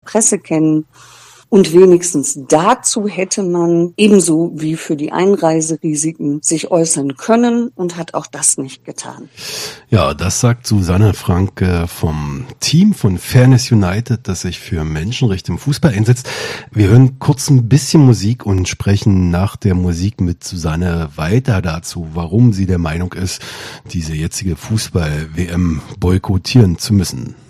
Presse kennen. Und wenigstens dazu hätte man ebenso wie für die Einreiserisiken sich äußern können und hat auch das nicht getan. Ja, das sagt Susanne Franke vom Team von Fairness United, das sich für Menschenrechte im Fußball einsetzt. Wir hören kurz ein bisschen Musik und sprechen nach der Musik mit Susanne weiter dazu, warum sie der Meinung ist, diese jetzige Fußball-WM boykottieren zu müssen.